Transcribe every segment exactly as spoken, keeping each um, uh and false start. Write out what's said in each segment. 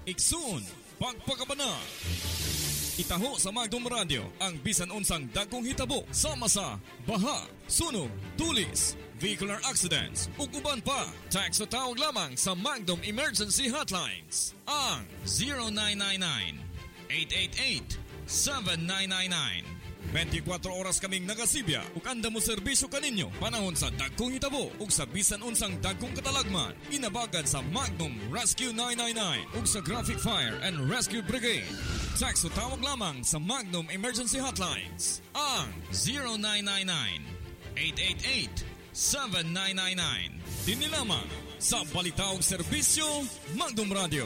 Iksun, pagpakabana. Itaho sa Magdom Radio ang bisan unsang dagkong hitabo sama sa baha, sunog, tulis, vehicular accidents ug uban pa. Text o tawag lamang sa Magdom Emergency Hotlines ang zero nine nine nine, eight eight eight, seven nine nine nine. twenty-four oras kaming nagasibya ug anda mo serbisyo kaninyo panahon sa dagkong hitabo ug sa bisan unsang dagkong katalagman. Inabagan sa Magnum Rescue nine nine nine ug sa Graphic Fire and Rescue Brigade. Text o tawag lamang sa Magnum Emergency Hotlines ang zero nine nine nine, eight eight eight, seven nine nine nine. Dini lamang sa balita ug serbisyo Magnum Radio.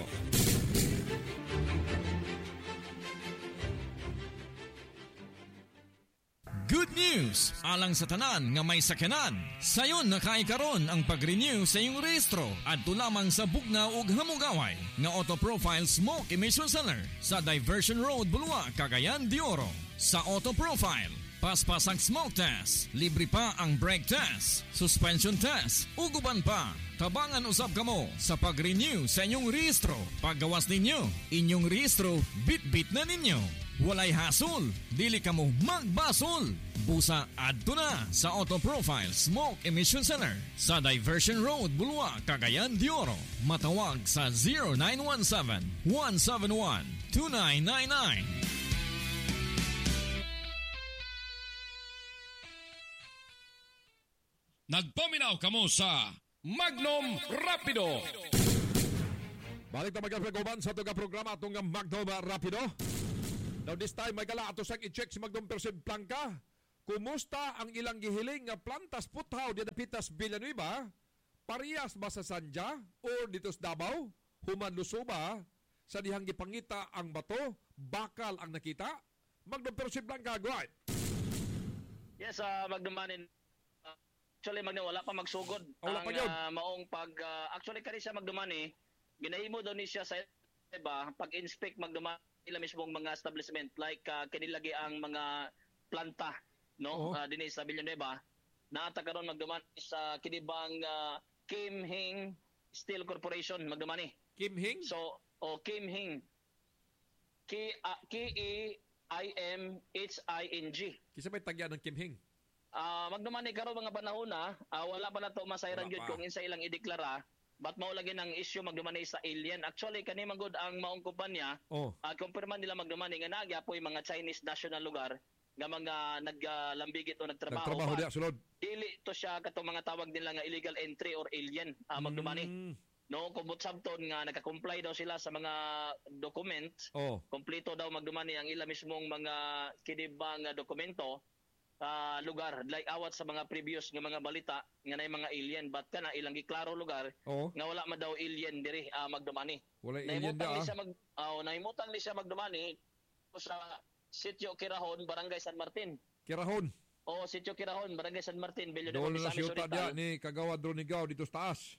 Good news! Alang sa tanan nga may sakyanan. Sayon nakaikaron ang pag-renew sa iyong rehistro adto lamang sa Bugnaw ug Hamugaway nga Auto Profile Smoke Emission Center sa Diversion Road, Bulua, Cagayan de Oro. Sa Auto Profile, paspas ang smoke test, libre pa ang brake test, suspension test, uguban pa. Tabangan usab kamo sa pag-renew sa inyong rehistro. Paggawas ninyo, inyong rehistro, bit-bit na ninyo. Walay hasol, dili kamo magbasol. Busa adto na sa Auto Profile Smoke Emission Center sa Diversion Road, Bulua, Cagayan de Oro. Matawag sa zero nine one seven, one seven one, two nine nine nine. Nagpaminaw kamo sa Magnum Rapido. Balik na magkakaguban sa ito ka programa itong Magnum Rapido. Now this time, may gala ato sang i-check si Magdom Percent Blanca. Kumusta ang ilang gihiling nga plantas puthaw di napitas Villanueva? Parehas ba sa Sanja o dito sa Davao? Human Lusuba? Sa dihang gipangita ang bato? Bakal ang nakita? Magdom Percent Blanca, go ahead. Yes, uh, Magdom Manin. Uh, actually, Magdom, wala pa magsugod. Wala ang pa yun. Uh, maong pag... Uh, actually, kani siya Magdom Manin, ginahimo daw ni siya sa iba, pag-inspect Magdom Manin, ila mismong mga establishment like uh, kinilagi ang mga planta no oh. uh, dinhi sa Villanueva naata karon magduman sa kinibang uh, Kim Hing Steel Corporation magdumani Kim Hing so o oh, Kim Hing K uh, K E I M H I N G kisa may tagya ng Kim Hing uh, magdumani karon mga panahon na uh, wala pa na to masayran gyud kung insa ilang ideklara. Ba't mao lagi ng issue magdumani sa alien? Actually, kani magud ang maong kumpanya, oh. uh, kumpirman nila magdumani nga nagya po yung mga Chinese national lugar nga mga naglambigit o nagtrabaho. Nagtrabaho diya sulod. Dili to siya katong mga tawag nila nga illegal entry or alien uh, magdumani. Mm. No, kumot sabton nga naka-comply daw sila sa mga document. Oh. Kompleto daw magdumani ang ila mismong mga kinibang dokumento. Uh, lugar like awat sa mga previous nga mga balita nga nay mga alien but kana ilang giklaro lugar oh. nga wala man daw alien diri uh, magdumani. Wala alien da. Siya mag uh, naimutang ni siya magdumani sa Sitio Kirahon, Barangay San Martin. Kirahon. Oh, Sitio Kirahon, Barangay San Martin, Bello de Dole na Misamis siyota dia ni Kagawad Dronigaw dito sa taas.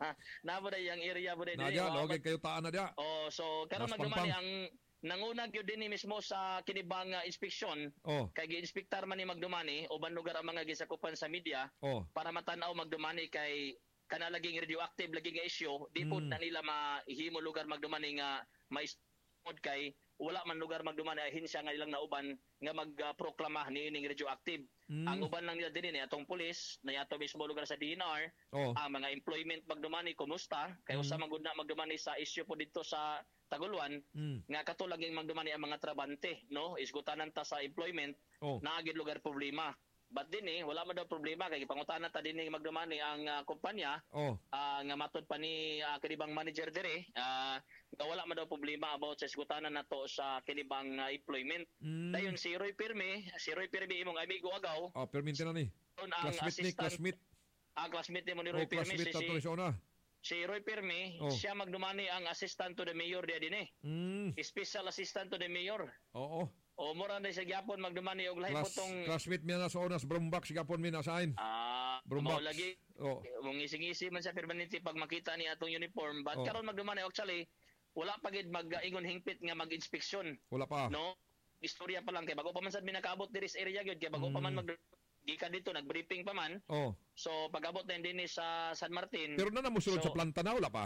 Nabo day ang area mo day. Nadya, logay kayo taan na dia. Oh, so karon magdumani ang nangunag yun din mismo sa kinibang uh, inspeksyon oh. kay gi-inspektar man ni magdumani uban lugar ang mga gisakupan sa media oh. para matanaw magdumani kay kanalaging radioactive lagi nga issue di mm. po na nila mahimo lugar magdumani nga maisod kay wala man lugar magdumani ahinsya nga ilang nauban nga magproklama uh, ni ining radioactive. Mm. Ang uban lang nila din ni atong pulis na yato mismo lugar sa D N R oh. ang mga employment magdumani kumusta kay mm. usa man gud na magdumani sa issue po dito sa Taguluan mm. nga katulaging magdumani ang mga trabante no isgutanan ta sa employment oh. naagid lugar problema but din eh wala man daw problema kay pangutanan ta dinhi magdumani ang uh, kumpanya oh. uh, nga matud pa ni uh, kinibang manager dire uh, nga wala man daw problema about sa isgutanan nato sa kinibang uh, employment mm. dayon si Roy Pirme si Roy Pirme imong amigo agaw oh perminti na ni classmate ni classmate ah classmate mo ni Roy oh, Pirme si si Si Roy Pirme, oh. siya magdumani ang assistant to the mayor diya din eh. Mm. Special assistant to the mayor. Oo. O mura na siya gyapon magdumani og lahi Class, potong classmate mi na sa onas Brumbak si gapon mi na sign. Ah, Brumbak. lagi. Oh. Mong ising-isi man sa permanente pag makita ni atong uniform, but oh. karon magdumani actually wala pa gid mag-ingon hingpit nga mag-inspeksyon. Wala pa. No? Istorya pa lang kay bago pa man sad mi nakaabot diri sa area gyud kay bago mm. pa man mag gikan dito nag-briefing pa man. Oh. So pag-abot na din sa San Martin. Pero na namusulod so, sa planta na wala pa. Na,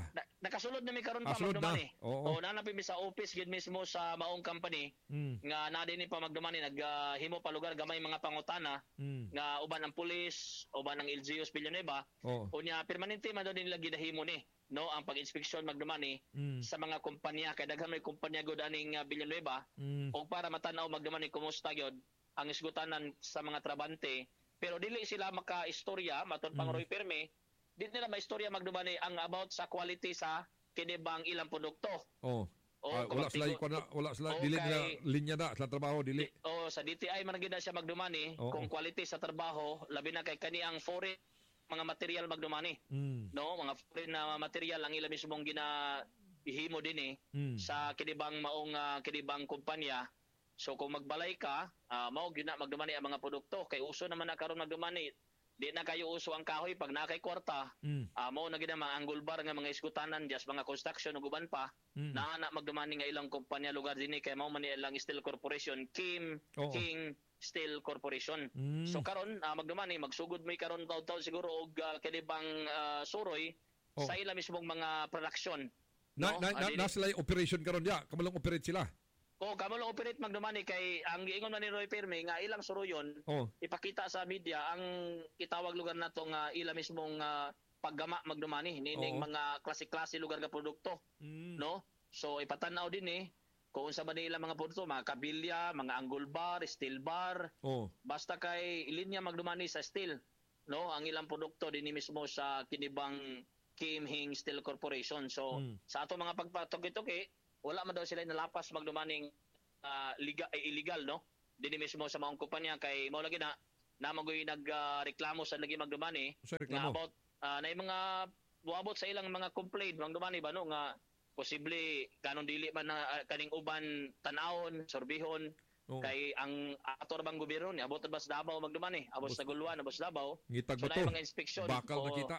nakasulod na mi karon pa Kasulod na. magdumani. Oo. O nanapin mi sa office gid mismo sa maong company Mm. nga na dinhi pa magdumani naghimo pa lugar gamay mga pangutana Mm. nga uban ang pulis, uban ang L G U Villanueva. Oo. Unya permanente man daw nila gidahimo ni no ang pag-inspeksyon magdumani Mm. sa mga kumpanya kay daghan may kumpanya gud aning uh, Villanueva Mm. o para matanaw magdumani kumusta gyud ang isgutanan sa mga trabante pero dili sila maka-istorya matud pang Mm. Roy Perme di nila maistorya magdumani ang about sa quality sa kinibang ilang produkto. Oh. O Ah, wala sila iko na, wala sila o dili kay- nila linya na sa trabaho dili. o sa D T I man gid na siya magdumani Oo. kung quality sa trabaho labi na kay kani ang foreign mga material magdumani Mm. no mga foreign na material ang ila mismong gina ihimo din eh Mm. sa kinibang maong uh, kinibang kumpanya. So kung magbalay ka, uh, mao gyud na magdumani ang mga produkto kay uso naman na karon magdumani. Di na kayo uso ang kahoy pag nakay kwarta. Mm. Uh, mao na gid ang mga angle bar nga mga iskutanan just mga construction ug uban pa. Mm. Na na magdumani nga ilang kumpanya lugar dinhi kay mao man ilang Steel Corporation, Kim Oo. King Steel Corporation. Mm. So karon uh, magdumani magsugod may karon taw-taw siguro og uh, kinibang uh, suroy Oh. sa ila mismong mga production. Na, no? na, na, Ah, dili- na sila yung operation karon dia, kamalong operate sila. O, kamo lang operate magdumani kay ang giingon man ni Roy Perme nga ilang suruyon Oh. ipakita sa media ang kitawag lugar nato nga ila mismong uh, paggama magdumani nining Oo. mga klase-klase lugar nga produkto, Mm. no? So ipatanaw din eh kung unsa ba nila mga produkto, mga kabilya, mga angle bar, steel bar, Oh. basta kay linya magdumani sa steel, no? Ang ilang produkto dinhi mismo sa kinibang Kim Hing Steel Corporation. So Mm. sa ato mga pagpatuki-tuki wala man daw sila nalapas magdumaning uh, liga, eh, illegal no dinhi mismo sa maong kumpanya kay mao lagi na namagoy nagreklamo uh, sa lagi magdumani Sa nga reklamo. about uh, na mga buabot sa ilang mga complaint magdumani ba no nga posible kanon dili man na uh, kaning uban tan-awon sorbihon Oh. kay ang ator bang gobyerno ni abot ba sa Davao magdumani abot sa Guluan abot sa Davao Ngitag so ba na to? mga inspeksyon Bakal o- nakita.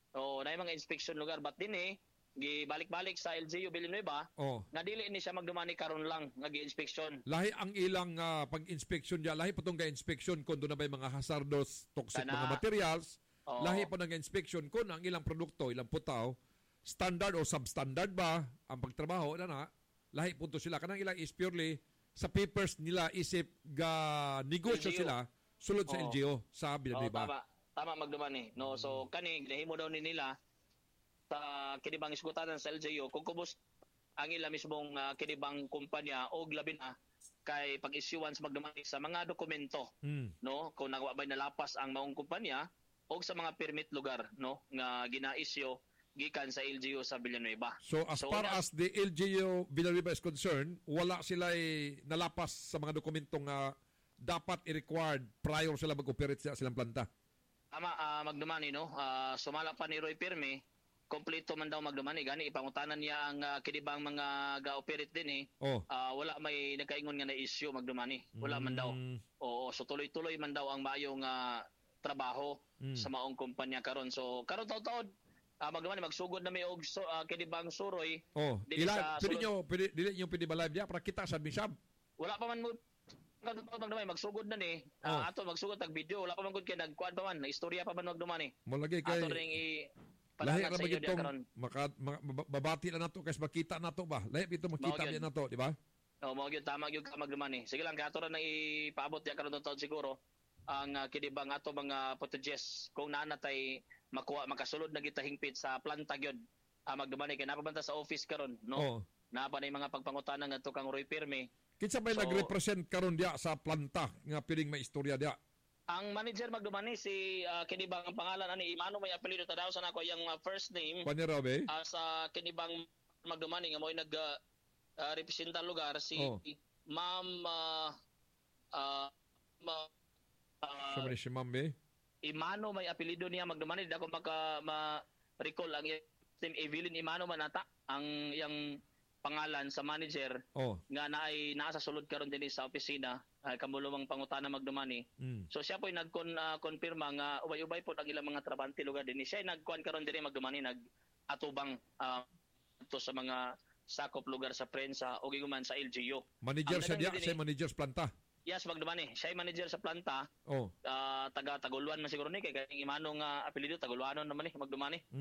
o na mga inspeksyon lugar but din eh gibalik-balik sa L G U Villanueva Oh. nga dili ni siya magdumani karon lang nga gi-inspeksyon. Lahi ang ilang ah, pag-inspeksyon dia, lahi pa tong ga-inspeksyon kung doon na ba mga hazardous toxic Kana. mga materials. Oo. Lahi pa nang inspeksyon kung ang ilang produkto, ilang putaw, standard o substandard ba ang pagtrabaho na na. Lahi punto sila kanang ilang is purely sa papers nila isip ga negosyo L G U. sila sulod sa Oo. L G O sa Oh, Villanueva. tama. Tama magdumani. No, so kani gihimo daw ni nila sa kinibang isgutanan sa L G U kung kubos ang ila mismong uh, kinibang kumpanya o labi na kay pag-issuance magdumani sa mga dokumento Mm. no kung nagawa ba nalapas ang maong kumpanya o sa mga permit lugar no nga gina-issue gikan sa L G U sa Villanueva. So as So, far una- as the L G U Villanueva is concerned, wala sila nalapas sa mga dokumentong nga dapat i-required prior sila mag-operate sa silang planta. Tama, ah, magdumani no. Ah, sumala pa ni Roy Perme, kompleto man daw magdumani gani ipangutanan niya ang ah, kinibang mga ga-operate din eh. Oh. Ah, wala may nagkaingon nga na issue magdumani. Wala man daw. Mm. Oo, so tuloy-tuloy man daw ang mayong ah, trabaho Mm. sa maong kumpanya karon. So karon taud-taud ah, magdumani magsugod na may og so, ah, kinibang suroy. Oh, Dili ila sa pwede sulod- nyo pwede dili nyo pwede ba live dia para kita sa bisab. Wala pa man mo kadto magdumani magsugod na ni. Oh. Ah, ato magsugod tag video. Wala pa man gud kay nagkuan pa man, na istorya pa man magdumani. Mo lagi kay Ato ring i lahi padagan ra sa iyo diya magitong karon. maka, ma- ma- babati na nato kay makita nato ba. Lahi ito makita Mao gyud. biya nato, di ba? No, mo gyud tama gyud ka magdumani. Sige lang kato ra nang ipaabot ya karon taon siguro ang uh, kinibang ato mga footages kung naa tay makuha makasulod na kita hingpit sa planta gyud. Ah, magdumani kay napabanta sa office karon, no? Oh. Napa na yung mga pagpangutanan ngadto kang Roy Perme. Kinsa may So- nagrepresent karon dia sa planta nga pwedeng may istorya dia. Ang manager magdumani si uh, kinibang ang pangalan ani Imano may apelyido tadaw sa nako yung uh, first name Panira ba? uh, sa kinibang magdumani nga mo'y nag uh, uh, representa lugar si Oh. Ma'am uh, uh, ma, uh, Sa man si Mambe. Imano may apelyido niya magdumani dako maka ma-recall ang team Evelyn Imano manata ang yang pangalan sa manager Oh. nga naay naa sa sulod karon dinhi sa opisina ay kamulumang pangutana magdumani. Mm. So siya po'y nagkon-confirma nga ubay-ubay po ang ilang mga trabante lugar dinhi. Siya nagkuan karon dinhi magdumani nag atubang uh, to sa mga sakop lugar sa prensa o giguman sa L G U. Manager Ang siya dia, dagang siya dinhi- manager sa planta. Yes, magdumani. Siya ay manager sa planta. Oh. Uh, taga Taguluan man siguro ni kay kay Imano nga apelyido Taguluanon naman ni magdumani. Mm.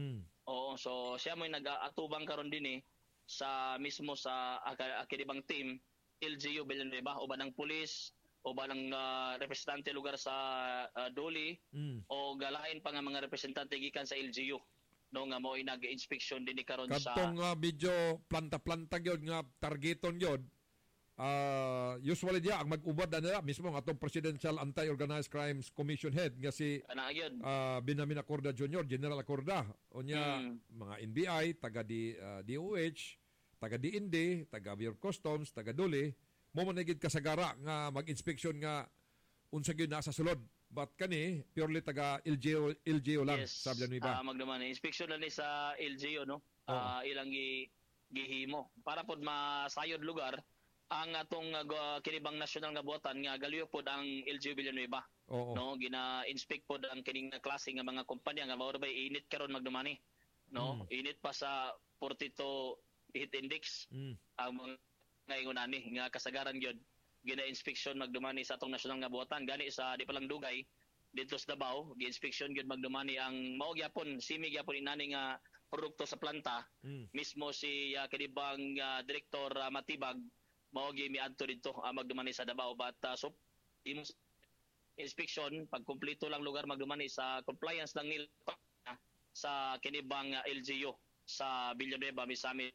Oo, so siya mo nag-atubang karon din eh sa mismo sa akidibang team L G U Villanueva uban ng pulis uban ng uh, representante lugar sa uh, Doli mm. o galain pa nga mga representante gikan sa L G U no nga mo nag-inspection din ni karon sa kadtong uh, medyo planta-planta gyud nga targeton gyud. Uh, usually dia ang mag-ubad na nila mismo ang atong Presidential Anti-Organized Crimes Commission Head nga si uh, Binamin Acorda Junior, General Acorda. O niya, mm. mga N B I, taga D, uh, D O H, taga D N D, taga Bureau of Customs, taga Duli, mo manigid kasagara nga mag-inspection nga unsa gyud na sa sulod. But kani, purely taga L G O, L G O lang, yes. sa Villanueva. Uh, magduman, inspection na ni sa L G O, no? Oh. Uh, ilang gi, gihimo. Para pod masayod lugar, ang atong uh, kinibang national nga buhatan nga galiyo pod ang L G U Villanueva. Oo. No, gina-inspect pod ang kining klase nga mga kumpanya nga mao bay init karon magdumani. No, mm. init pa sa forty-two heat index. Mm. Ang mga ngayon ani nga kasagaran gyud gina-inspection magdumani sa atong national nga buhatan gani sa di pa lang dugay dito sa Davao, gi-inspection gyud magdumani ang mao gyapon simi gyapon inani nga produkto sa planta. Mm. Mismo si uh, kinibang uh, Direktor uh, Matibag mao gi miadto dito uh, magdumani sa Davao but uh, so imong inspection pag kumpleto lang lugar magdumani sa compliance lang nila sa kinibang uh, L G U sa Villanueva Misami.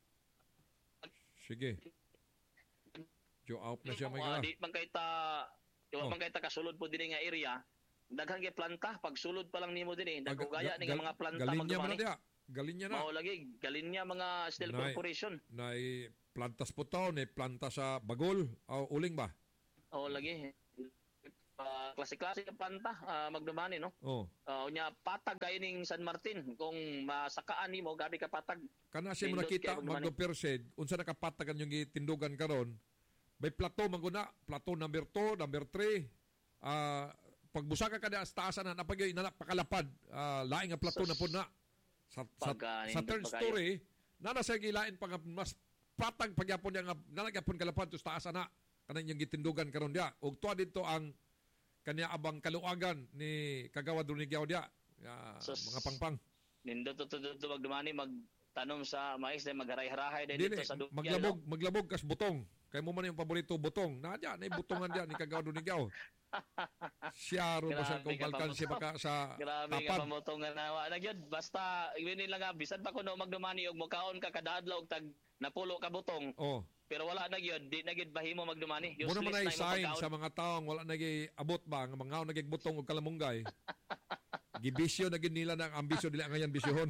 Sige. Jo out na siya may uh, di man kay ta di man kay ta kasulod po dinhi nga area daghang kay planta pag sulod pa lang nimo dinhi dagko gaya ni nga mga planta magdumani. Galinya na. Mao lagi galinya mga steel na, corporation. Na plantas po to, na planta sa Bagol o uling ba? Oo lagi. Uh, klase-klase ng planta uh, magdumani no. Oh. Uh, unya patag kay ning San Martin kung masakaan nimo gabi ka patag. Kana siya mo nakita magdo-persed unsa nakapatagan yung tindugan karon. May plateau maguna, plateau number two, number three. Ah uh, pagbusaka kada sa taasan na napagay na pakalapad, uh, laing nga plateau na pud na. Sa, sa, sa third story, nana sa gilain pang mas patag pagyapon niya nga nalagapon kalapad to taas ana kanang yung gitindugan karon dia. Ug tuwa dito ang kanya abang kaluagan ni Kagawad Runigyaw dia. Uh, mga pangpang. Nindo to to to magdumani magtanom sa mais na magharay-harahay din dito sa dugyan. Maglabog, no? Maglabog kas butong. Kay mo man yung paborito butong. Na dia na butongan dia ni Kagawad Runigyaw. Siya ro ba sa kung balkansi baka sa grabe nga pamotongan na na gyud basta ibinin lang nga bisan pa kuno magdumani og mokaon ka kada adlaw og tag napulo ka butong. Oh. Pero wala na gyud di na gyud bahimo magdumani. Muna man ay sign sa mga taong wala na gyud abot ba nga mga nagig butong og kalamunggay. Gibisyo na gyud nila nang ambisyon dili ang ayan bisyohon.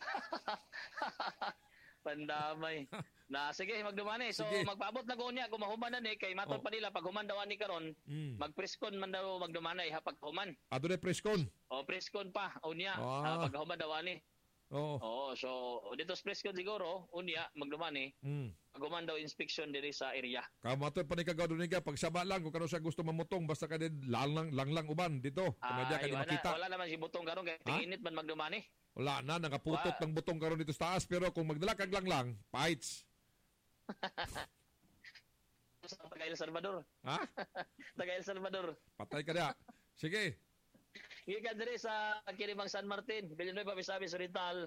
Pandamay. Na sige magdumani. So sige. Magpaabot na ko niya kung mahuman na ni kay matod oh. pa nila pag human daw ani karon mm. magpreskon man daw magdumani ha pag human. Ado na preskon. Oh preskon pa unya ah. uh, pag human daw ani. Oo. Oh. oh, so dito sa preskon siguro unya magdumani. Mm. Pag human daw inspection diri sa area. Kamatod pa ni Kagawad Runigyaw pag saba lang kung kano siya gusto mamutong basta ka din lang lang lang, lang uban dito. Kumadya ka di makita. Wala naman si butong karon kay init man magdumani. Wala na, nakaputot wow. ng butong karon dito sa taas. Pero kung magdala kag lang lang, fights. Taga El Salvador. Ha? Taga El Salvador. Patay ka na. Sige. Ikan diri sa Kiribang San Martin, Villanueva, Misamis Oriental.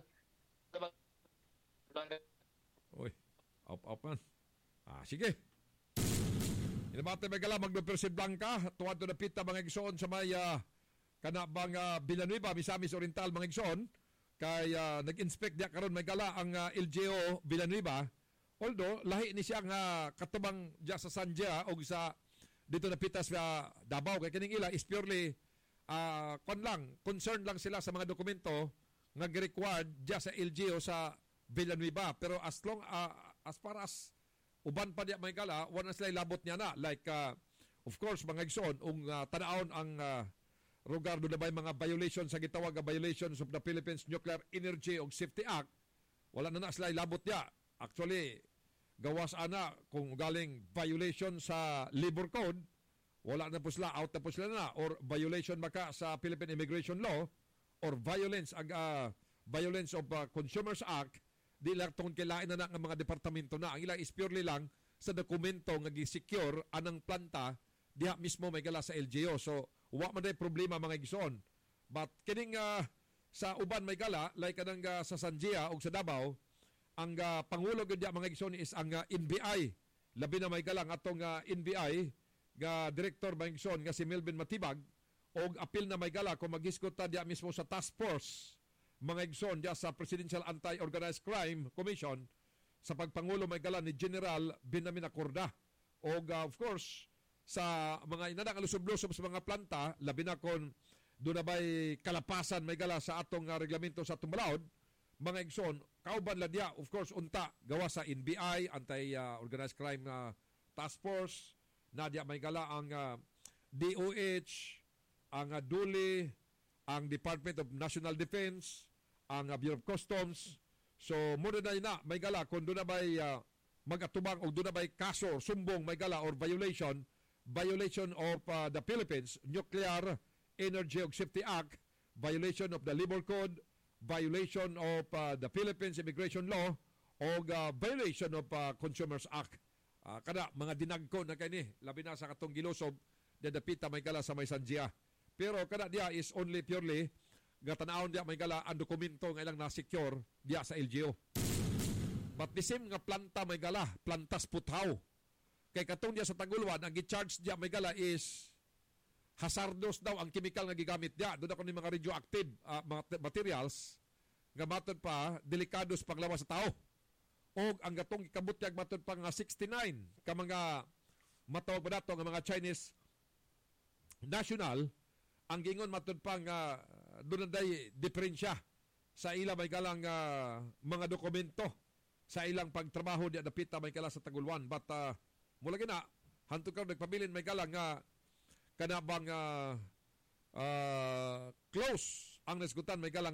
Uy, up-up man. Ah, sige. Inabate may gala, magdo-Persid Blanca. Tuwad to na pita mga igsoon sa may uh, kanabang uh, Villanueva, Misamis Oriental mga igsoon. Kay uh, nag-inspect diya karon may gala ang uh, L G O Villanueva. Although lahi ni siya nga katubang diya sa Sanja o sa dito na pitas sa Davao kay kining ila is purely uh, kon lang concerned lang sila sa mga dokumento nga required diya sa L G O sa Villanueva pero as long uh, as far as uban pa diya may gala wala sila labot niya na like uh, of course mga igsoon ung uh, tanaon ang uh, lugar doon na ba mga violations sa gitawag nga violations of the Philippines Nuclear Energy and Safety Act wala na na sila labot niya actually gawas ana kung galing violation sa labor code wala na po sila out na po sila na or violation baka sa Philippine Immigration Law or violence ag uh, violence of uh, Consumers Act di lang tong kilain na na ng mga departamento na ang ilang is purely lang sa dokumento nga gi-secure anang planta diha mismo may gala sa L G O so wa man day problema mga igsoon but kining uh, sa uban may gala like kanang uh, sa Sanjia o sa Davao ang uh, pangulo gud mga igsoon is ang uh, N B I. Labi na may galang atong uh, N B I nga director mga igsoon nga si Melvin Matibag og apil na may gala kung mag-iskot ta diya mismo sa task force mga igsoon diya sa Presidential Anti-Organized Crime Commission sa pagpangulo may gala ni General Benjamin Acorda. Og uh, of course sa mga inanang alusob-lusob sa mga planta, labi na kung doon na ba'y kalapasan may gala sa atong uh, reglamento sa Tumbalaod, mga igsoon, kauban la diya, of course, unta, gawa sa N B I, Anti-Organized Crime uh, Task Force, na diya may gala ang uh, D O H, ang uh, D U L I, ang Department of National Defense, ang uh, Bureau of Customs. So, muna na na, may gala, kung doon na ba'y uh, mag-atubang o doon na ba'y kaso, sumbong, may gala, or violation, violation of uh, the Philippines Nuclear Energy and Safety Act, violation of the Labor Code, violation of uh, the Philippines Immigration Law, o uh, violation of uh, Consumers Act. Uh, kada mga dinagko na kani, labi na sa katong gilosob, dadapita may gala sa may Sanjia. Pero kada dia is only purely, gatanaon dia may gala ang dokumento nga ilang na-secure dia sa L G O. But the same nga planta may gala, plantas puthaw. Kay katong diya sa Tagulwan, ang gi-charge diya may gala is hazardous daw ang chemical nga gigamit diya. Doon ako ni mga radioactive uh, materials nga matod pa delikados paglawas sa tao. O ang gatong ikabot diya matod pa nga sixty-nine ka mga matawag ba nato nga mga Chinese national ang gingon matod pa nga doon day diferensya sa ila may galang uh, mga dokumento sa ilang pagtrabaho diya dapita may gala sa Tagulwan. But uh, mula gina, hantog ka nagpabilin may galang nga kanabang uh, uh, close ang nasgutan may galang